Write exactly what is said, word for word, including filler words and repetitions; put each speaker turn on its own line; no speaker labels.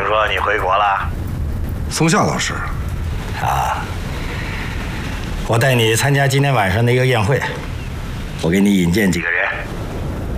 说你回国了？
松下老师，
啊，我带你参加今天晚上的一个宴会，我给你引荐几个人。